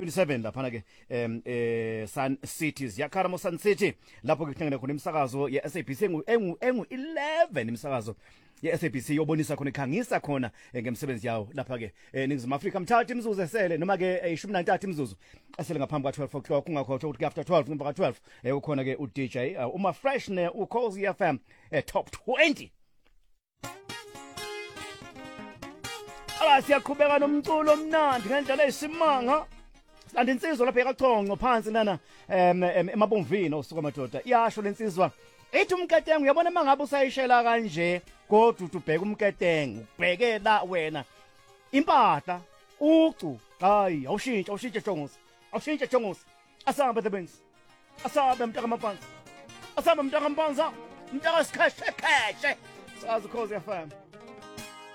27 laphana ke Sun Cities yaKharamo Sun City lapho ke kuhlangene khona imisakazo ye SABC engu 11 imisakazo ye SABC yobonisa khona ikhangisa khona ngemsebenzi yawo lapha ke eNingizimu Afrika mthatha imizuzu esele noma ke 13 imizuzu esele ngaphambi kwa 12 o'clock kungakhohlwa ukuthi after 12 ngemva ka 12 ukhona ke u DJ uma fresh ne u Cozy FM top 20. Siyaqhubeka nomculo omnandi ngendlela eyisimanga. Sanda insizwa lapha ekaChongo phansi nana emabomvini osuka madoda. Iyasho lensizwa ethi umketengu uyabona mangabe usayishela kanje kodwa ubheka umketengu ubheke la wena impahla ucu hayi awushintshe jongosi asabe the banks asabe mntaka mapanzi asabe mntaka mpanza mntaka sikheshe sazi Cozy FM.